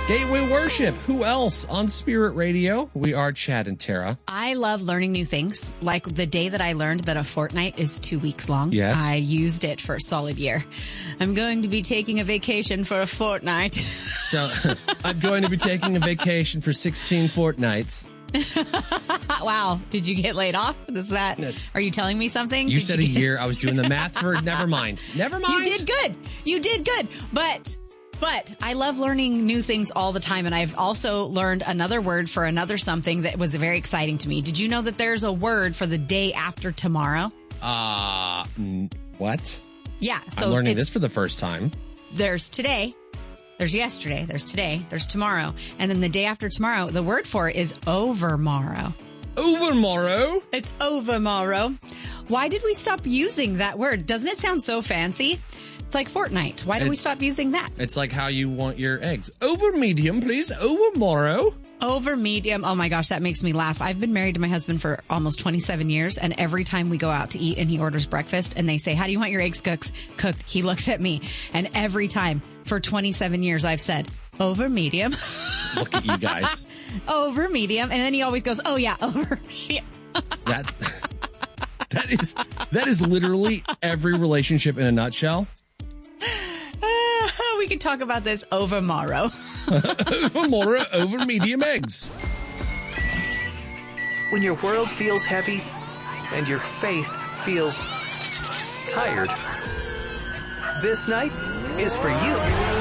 Gateway Worship. Who else on Spirit Radio? We are Chad and Tara. I love learning new things. Like the day that I learned that a fortnight is 2 weeks long. Yes. I used it for a solid year. I'm going to be taking a vacation for a fortnight. So I'm going to be taking a vacation for 16 fortnights. Wow. Did you get laid off? Are you telling me something? You said a year. I was doing the math for never mind. You did good. You did good. But I love learning new things all the time. And I've also learned another word for another something that was very exciting to me. Did you know that there's a word for the day after tomorrow? What? Yeah. So I'm learning this for the first time. There's today. There's yesterday. There's today. There's tomorrow. And then the day after tomorrow, the word for it is overmorrow. Overmorrow? It's overmorrow. Why did we stop using that word? Doesn't it sound so fancy? It's like fortnight. Why did we stop using that? It's like how you want your eggs. Over medium, please. Overmorrow. Over medium. Oh my gosh, that makes me laugh. I've been married to my husband for almost 27 years, and every time we go out to eat and he orders breakfast and they say, how do you want your eggs cooked? He looks at me, and every time for 27 years I've said, over medium. Look at you guys. Over medium. And then he always goes, oh yeah, over medium. That is literally every relationship in a nutshell. We can talk about this overmorrow. Overmorrow, over medium eggs. When your world feels heavy and your faith feels tired, this night is for you.